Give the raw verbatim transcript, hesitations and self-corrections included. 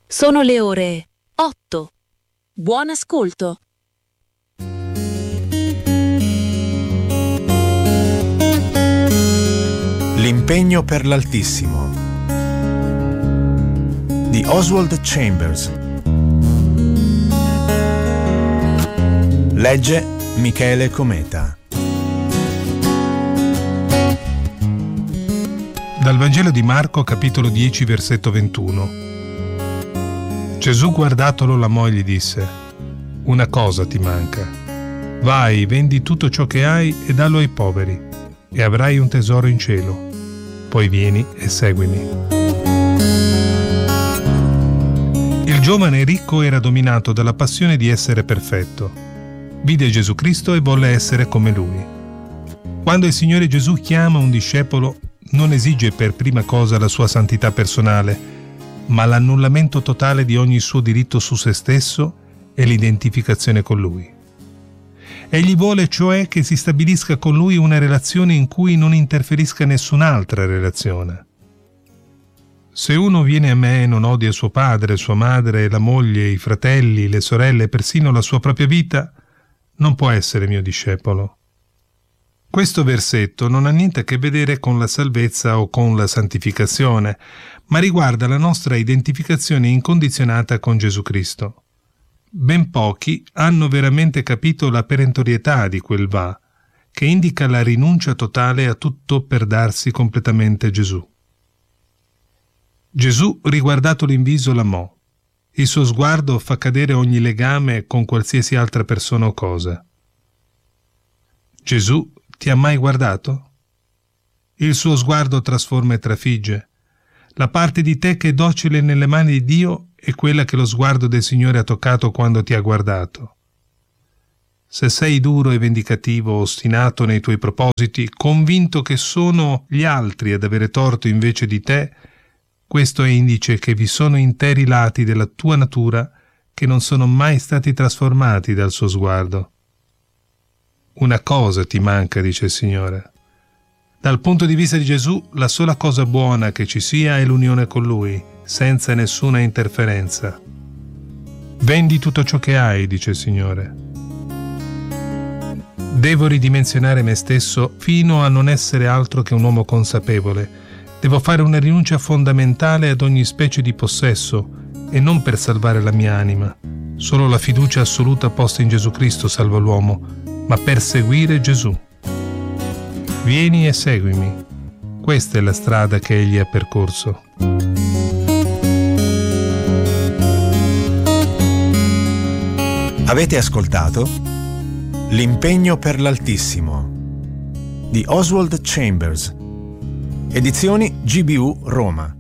Sono le ore otto. Buon ascolto. L'impegno per l'Altissimo di Oswald Chambers. Legge Michele Cometa. Dal Vangelo di Marco, capitolo dieci, versetto ventuno. Gesù, guardatolo, l'amò e gli disse: una cosa ti manca. Vai, vendi tutto ciò che hai e dallo ai poveri, e avrai un tesoro in cielo. Poi vieni e seguimi. Il giovane ricco era dominato dalla passione di essere perfetto. Vide Gesù Cristo e volle essere come lui. Quando il Signore Gesù chiama un discepolo, non esige per prima cosa la sua santità personale, ma l'annullamento totale di ogni suo diritto su se stesso e l'identificazione con lui. Egli vuole cioè che si stabilisca con lui una relazione in cui non interferisca nessun'altra relazione. Se uno viene a me e non odia suo padre, sua madre, la moglie, i fratelli, le sorelle e persino la sua propria vita, non può essere mio discepolo. Questo versetto non ha niente a che vedere con la salvezza o con la santificazione, ma riguarda la nostra identificazione incondizionata con Gesù Cristo. Ben pochi hanno veramente capito la perentorietà di quel va, che indica la rinuncia totale a tutto per darsi completamente a Gesù. Gesù, riguardatolo in viso, l'amò. Il suo sguardo fa cadere ogni legame con qualsiasi altra persona o cosa. Gesù ti ha mai guardato? Il suo sguardo trasforma e trafigge. La parte di te che è docile nelle mani di Dio è quella che lo sguardo del Signore ha toccato quando ti ha guardato. Se sei duro e vendicativo, ostinato nei tuoi propositi, convinto che sono gli altri ad avere torto invece di te, questo è indice che vi sono interi lati della tua natura che non sono mai stati trasformati dal suo sguardo. Una cosa ti manca, dice il Signore. Dal punto di vista di Gesù, la sola cosa buona che ci sia è l'unione con Lui, senza nessuna interferenza. Vendi tutto ciò che hai, dice il Signore. Devo ridimensionare me stesso fino a non essere altro che un uomo consapevole. Devo fare una rinuncia fondamentale ad ogni specie di possesso, e non per salvare la mia anima. Solo la fiducia assoluta posta in Gesù Cristo salva l'uomo, ma per seguire Gesù. Vieni e seguimi. Questa è la strada che egli ha percorso. Avete ascoltato L'impegno per l'Altissimo di Oswald Chambers, edizioni G B U Roma.